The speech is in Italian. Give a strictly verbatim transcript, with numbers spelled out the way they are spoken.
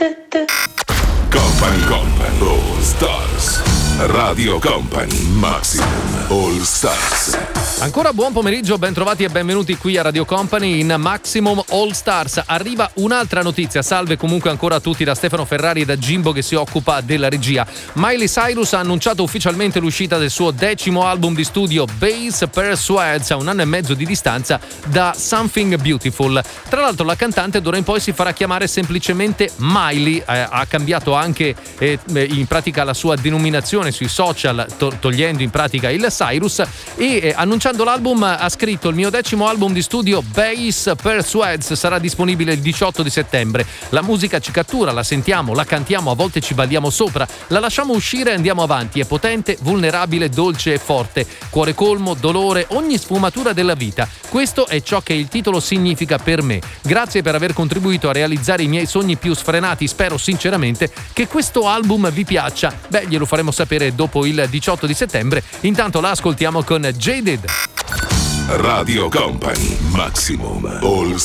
Company Company All Stars. Radio Company Maximum All Stars. Ancora buon pomeriggio, ben trovati e benvenuti qui a Radio Company in Maximum All Stars. Arriva un'altra notizia, salve comunque ancora a tutti da Stefano Ferrari e da Jimbo che si occupa della regia. Miley Cyrus ha annunciato ufficialmente l'uscita del suo decimo album di studio Bass Persuades a un anno e mezzo di distanza da Something Beautiful. Tra l'altro la cantante d'ora in poi si farà chiamare semplicemente Miley, eh, ha cambiato anche eh, in pratica la sua denominazione sui social, to- togliendo in pratica il Cyrus e eh, annunciando l'album ha scritto: il mio decimo album di studio Bass Persuades sarà disponibile il diciotto di settembre. La musica ci cattura, la sentiamo, la cantiamo, a volte ci balliamo sopra, la lasciamo uscire e andiamo avanti. È potente, vulnerabile, dolce e forte, cuore colmo, dolore, ogni sfumatura della vita. Questo è ciò che il titolo significa per me. Grazie per aver contribuito a realizzare i miei sogni più sfrenati. Spero sinceramente che questo album vi piaccia. Beh, glielo faremo sapere dopo il diciotto di settembre. Intanto la ascoltiamo con Jaded. Radio Company Maximum All